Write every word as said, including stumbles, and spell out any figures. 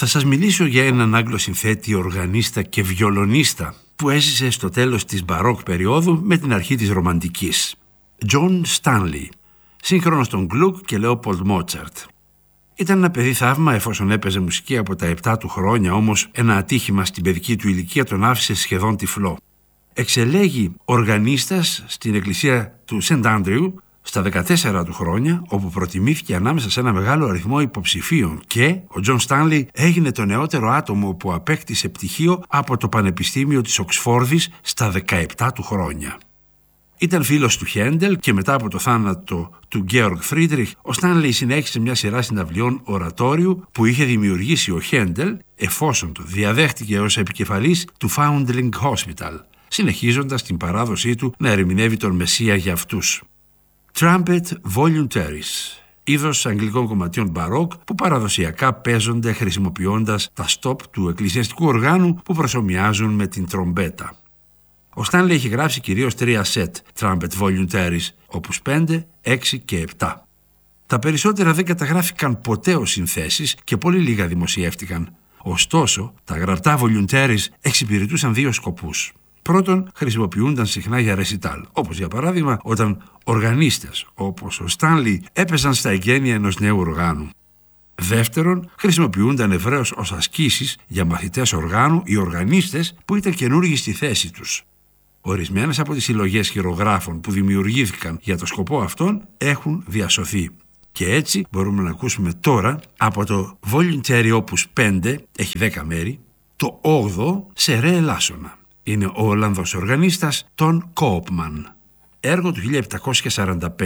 Θα σας μιλήσω για έναν Άγγλο συνθέτη, οργανίστα και βιολονίστα που έζησε στο τέλος της μπαρόκ περίοδου με την αρχή της ρομαντικής. John Stanley, σύγχρονος των Gluck και Leopold Mozart. Ήταν ένα παιδί θαύμα εφόσον έπαιζε μουσική από τα επτά του χρόνια, όμως ένα ατύχημα στην παιδική του ηλικία τον άφησε σχεδόν τυφλό. Εξελέγει οργανίστας στην εκκλησία του Σεντ Άντριου στα δεκατέσσερα του χρόνια, όπου προτιμήθηκε ανάμεσα σε ένα μεγάλο αριθμό υποψηφίων και ο Τζον Στάνλι έγινε το νεότερο άτομο που απέκτησε πτυχίο από το Πανεπιστήμιο της Οξφόρδης στα δεκαεπτά του χρόνια. Ήταν φίλος του Χέντελ και μετά από το θάνατο του Γκέοργ Φρίντριχ, ο Στάνλι συνέχισε μια σειρά συναυλιών ορατόριου που είχε δημιουργήσει ο Χέντελ, εφόσον το διαδέχτηκε ως επικεφαλής του Foundling Hospital, συνεχίζοντας την παράδοσή του να ερμηνεύει τον Μεσσία για αυτούς. Trumpet Voluntaries, είδος αγγλικών κομματιών μπαρόκ που παραδοσιακά παίζονται χρησιμοποιώντας τα στόπ του εκκλησιαστικού οργάνου που προσομοιάζουν με την τρομπέτα. Ο Στάνλι έχει γράψει κυρίως τρία σετ Trumpet Voluntaries, όπως πέντε, έξι και επτά. Τα περισσότερα δεν καταγράφηκαν ποτέ ως συνθέσεις και πολύ λίγα δημοσιεύτηκαν. Ωστόσο, τα γραπτά Voluntaries εξυπηρετούσαν δύο σκοπούς. Πρώτον, χρησιμοποιούνταν συχνά για ρεσιτάλ, όπως για παράδειγμα όταν οργανίστες όπως ο Στάνλι έπαιζαν στα εγγένεια ενός νέου οργάνου. Δεύτερον, χρησιμοποιούνταν ευρέως ως ασκήσεις για μαθητές οργάνου ή οργανίστες που ήταν καινούργοι στη θέση τους. Ορισμένες από τις συλλογές χειρογράφων που δημιουργήθηκαν για το σκοπό αυτόν έχουν διασωθεί. Και έτσι μπορούμε να ακούσουμε τώρα από το Voluntary Opus πέντε, έχει δέκα μέρη, το όγδοο σε ρε ελάσσονα. Είναι ο Ολλανδός οργανίστας Τον Κόοπμαν, έργο του χίλια επτακόσια σαράντα πέντε.